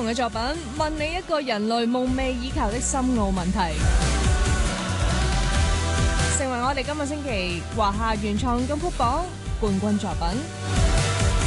嘅作品，問你一個人類夢寐以求的深奧問題，成為我哋今個星期華夏原創金曲榜冠軍作品。